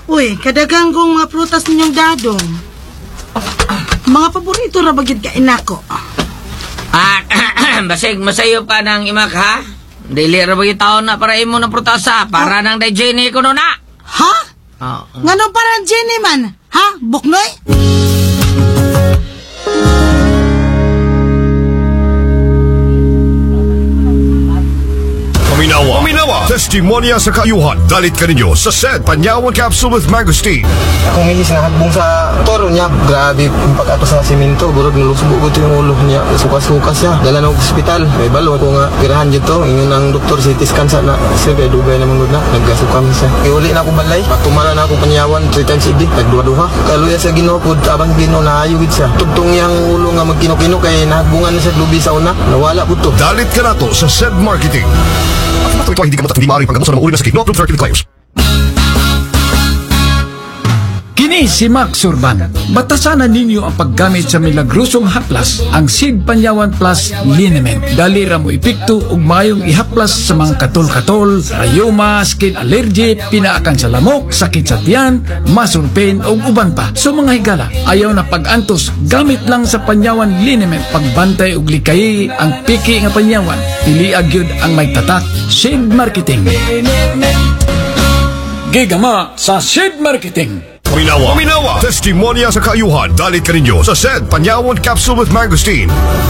Uy, kadagang kong mga prutas ninyong dadong. Mga paborito ra bagid ka inako. Basig masayo pa ng imak ha? Dili ra bagid taon na para imo na prutasa para nang day Jenny ko na. Ha? Nganong parang Jenny man? Ha? Buknoy? Paminawa, testimonya sa kayuhan. Dalit ka ninyo sa SED Panyawan Capsule with Mangosteen. Kung hindi sinahagbong sa toro niya, grabe yung pagkato sa simento. Burog nalusbo ko ito yung ulo niya. Sukas-sukas siya. Dala ng ospital. May balo ko nga girahan dito. Ingon ang doktor CT scan sa na. Sir, kaya dugay naman na. Naggasukam siya. Iuli na ako balay. Patumala na ako Panyawan 3 times a day. Nagduha-duha. Kaluya sa Ginoo po. Abang Ginoo naayugid siya. Tugtong yang ulo nga magkino-kino kaya nahagbungan na sa lubi sa una. Nawala po to. Dalit ka na to sa SED Marketing. At ito hindi ka hindi maaaring paggamot sa mga uri na sakit. No approved therapeutic claims. Kini si Max Urban. Batasanan ninyo ang paggamit sa milagrosong haplas, ang SED Panyawan Plus Liniment. Dali ra mo epekto ug mayong ihaplas sa mga katol-katol, rayoma, skin allergy, pinaakan sa lamok, sakit sa tiyan, muscle pain ug uban pa. So mga higala, ayaw na pag-antos, gamit lang sa Panyawan Liniment. Pagbantay ug likay ang piki nga Panyawan. Pili agyud ang may tatak. SED Marketing. Gigama sa SED Marketing. Paminawa, testimonya sa kayuhan. Dalit ka ninyo sa SED Panyawan Capsule with Mangosteen.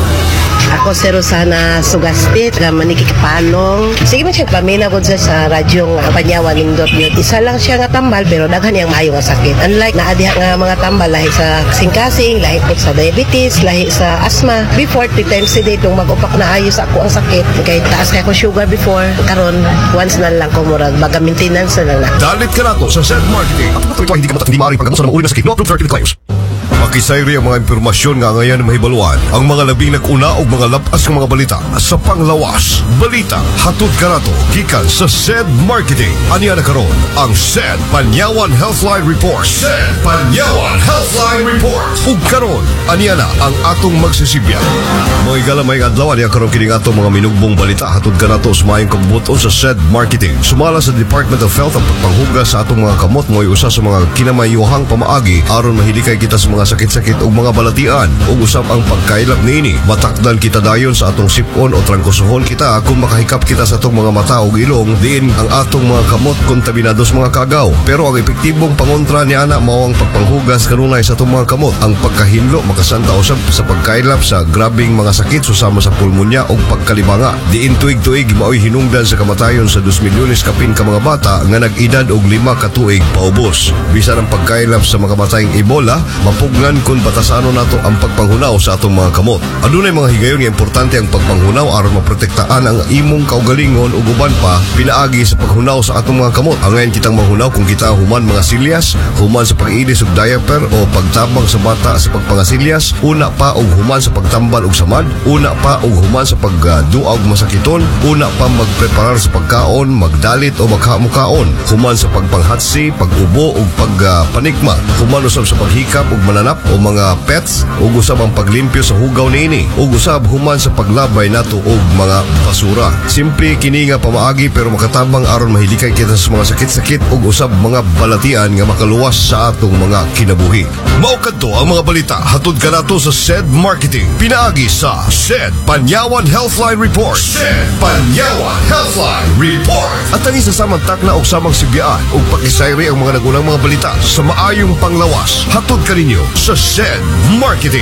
Ako si Rosana Sugastit, manikikipalong. Sige man siya pamina ko sa radyong Panyawan Nindot yun. Isa lang siya nga tambal pero daghan niyang maayo nga sakit. Unlike naadiha nga mga tambal lahi sa kasing-kasing, lahi po sa diabetes, lahi sa asthma. Before, 3 times a day itong mag-upak na ayos ako ang sakit. Kaya taas kaya ko sugar before. Karon once na lang ko murag. Baga maintenance na lang na. Dalit ka na to sa SED Marketing. At ito hindi ka hindi maaaring paggamot sa mga uri na sakit. No approved therapeutic claims. Makisayri ang mga impormasyon nga ngayon mahibaluan ang mga labing nag-una o mga labas ng mga balita sa panglawas. Balita, hatod karato, gikan sa SED Marketing. Aniya na karon ang SED Panyawan Healthline Report. SED Panyawan Healthline Report. Ug karon, aniya na ang atong magsisibyan. Mga igala may adlaw, aniya karon kining atong mga minugbong balita hatod karato sa mayong kabubuton sa SED Marketing. Sumala sa Department of Health ang pagpanghugas sa atong mga kamot mo'y usa sa mga kinamayuhang pamaagi aron mahilikay kita sa mga sakit-sakit o mga balatian o usap ang pagkailap niini. Matakdan kita dayon sa atong sipon o trangkusuhon kita kung makahikap kita sa atong mga mata o ilong diin ang atong mga kamot kontaminado sa mga kagaw. Pero ang epektibong pangontra ni ana mao ang pagpanghugas kanunay sa atong mga kamot. Ang pagkahinlo makasanta usab sa pagkailap sa grabing mga sakit susama sa pulmonya o pagkalibanga. Diin tuig-tuig maoy hinungdan sa kamatayon sa 2 milyones kapin ka mga bata nga nag-edad og 5 ka tuig paubos. Bisan ang pagkailap sa mga matayong Ebola, mapugnan kung batasano nato ang pagpanghunaw sa atong mga kamot. Adunay mga higayon nga importante ang pagpanghunaw aron maprotektaan ang imong kaugalingon ug uban pa pinaagi sa paghunaw sa atong mga kamot. Angayon kitang manghunaw kung kita human mga silyas, human sa pag-ilis og diaper o pagtabang sa bata sa pagpangasilyas, una pa og human sa pagtambal og samad, una pa og human sa pagdua og masakiton, una pa magpreparar sa pagkaon, magdalit o maghamukaon, human sa pagpanghatsi, pag-ubo ug pagpanikma, human usab sa paghikap ug mananap o mga pets ug usab ang paglimpyo sa hugaw niini ug usab human sa paglabay nato og mga basura. Simple kini nga pamaagi pero makatabang aron mahilikay kita sa mga sakit-sakit ug usab mga balatian nga makaluwas sa atong mga kinabuhi. Mao kadto ang mga balita hatod kanato sa SED Marketing. Pinaagi sa SED Panyawan Healthline Report. SED Panyawan Healthline Report. At ani sa samang takna og samang sibyaan ug pakisayri ang mga nagunang mga balita sa maayong panglawas. Hatod kaninyo sa SED Marketing.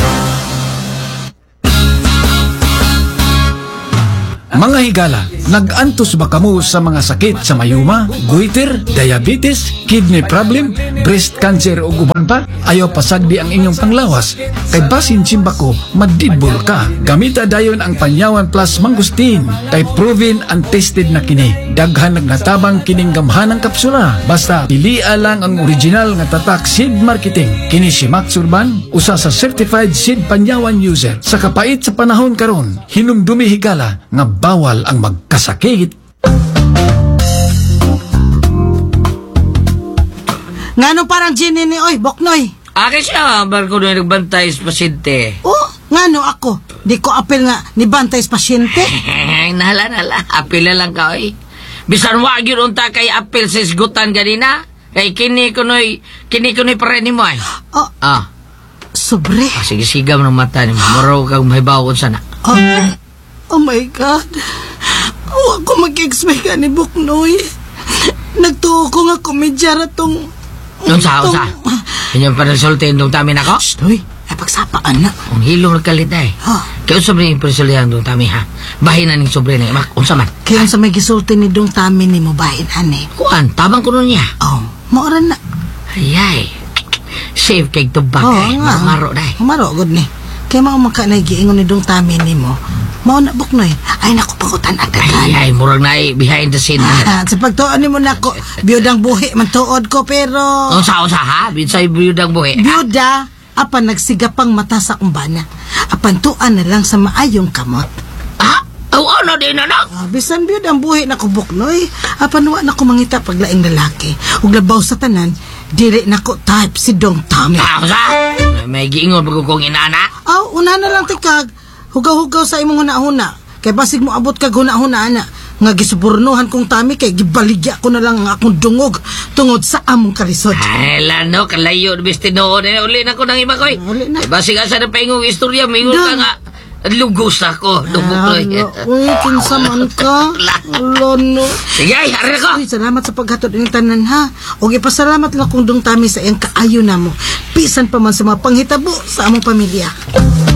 Mga higala, nag-antos ba kamo sa mga sakit sa mayuma, goiter, diabetes, kidney problem, breast cancer o uban pa? Ayaw pasagdi ang inyong panglawas. Kay basin simbako, madibol ka. Gamita dayon ang Panyawan Plus Mangosteen. Kay proven and tested na kini. Daghan nagnatabang kining gamhanang kapsula. Basta pilia lang ang original nga tatak SED Marketing. Kini si Max Urban, usa sa certified SED Panyawan user. Sa kapait sa panahon karon, hinumdumi higala nga bawal ang magkasakit. Ngano parang Jenny ni oy, Boknoy? Akin siya, barko doon nagbantay sa pasyente. Oh, ngano ako? Di ko apel nga ni bantay sa pasyente. Nala, apel na lang ka, oy. Bisan wag yun unta kay apel sa isgutan ganina. Kay kini kunoy pare ni mo ay. Oh, Ah, sobre. sige sigam ng mata ni mo. Moro kang mahibawon sana. Oh my God. Huwag ko mag-expect ka ni Buknoy. Nagtuo ko nga komedyara tong... Unsa. Inyong panasultin dong tamin ako? Shh, Noy. Ay pagsapaan na. Ang hilong nagkalit ay. Kaya unsa man yung panasultihan dong tami ha? Bahin na ning sobre na imak. Unsa man? Kaya sa may gisulti ni Dong Tami ni mo bahin, ane. Kuan, tabang ko nun niya. Oh, maoran na. Ayay. Safe kay tubag ay. Maro day. Maro, good ni. Kaya mga makanagiingon ni Dong Tami ni mo. Mao na Buknoy. Ay, naku, pangutan agad. Ay, murag na ay behind the scene. Sa pagtuon ni mo na ko, biyodang buhi, mantuod ko, pero... Unsa ha? Binsay biyudang buhi. Biyoda, apan nagsigapang mata sa kumbana. Apan tuan na lang sa maayong kamot. Ha? Ano din na? Bisan biyodang buhi na ko Buknoy. Apan wa na ko mangita paglaing lalaki. Ug labaw sa tanan, dili na ko type si Dong Tami. Unsa? May giingon pag kong inana. Una na lang tikag. Hugaw-hugaw sa imong huna-huna. Kay basig mo abot kag huna-huna ana. Nga gisuburnuhan kong Tami kay gibaligya ko na lang ang akong dungog tungod sa among kalisod. Ay, lano, kalayo, bistinoon. Uli na ko ng iba ko eh. Uli na. Basi ka sa napahingong istorya, mingon ka nga. Lugos ako. Lugos ko eh. Uy, kinsa man ka. Lano. Sige, ay, hari ko. Uy, salamat sa paghatod ng tanan ha. O ipasalamat lang kung Dong Tami sa iyang kaayo na mo. Pisan pa man sa mga panghitabo sa among pamilya.